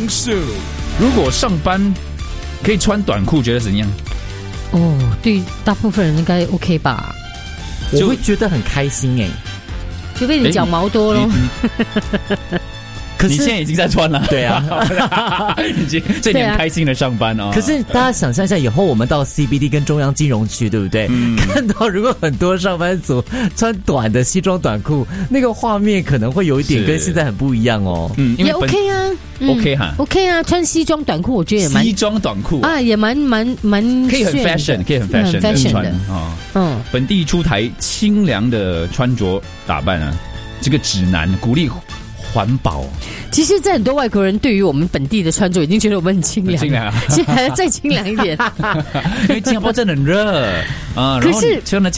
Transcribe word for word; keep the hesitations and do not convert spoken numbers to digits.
色。如果上班可以穿短裤，觉得怎样？ 哦，对，大部分人应该 OK 吧？ 我会觉得很开心哎， 除非你脚毛多咯。 可是你现在已经在穿了， 对啊， 已经这你很开心的上班哦。 可是大家想象一下，以后我们到 C B D 跟中央金融区，对不对？嗯、看到如果很多上班族穿短的西装短裤，那个画面可能会有一点跟现在很不一样哦。 嗯， 也 OK 啊、嗯、 ，OK 哈 ，OK 啊，穿西装短裤我觉得也蛮西装短裤啊，也蛮蛮蛮可以很 fashion， 可以很 fashion 的穿啊、哦。嗯，本地出台清凉的穿着打扮啊，这个指南鼓励环保。 其实，在很多外国人对于我们本地的穿着，已经觉得我们很清凉， 清凉， 现在还要再清凉一点。 因为新加坡真的很热啊， 可是。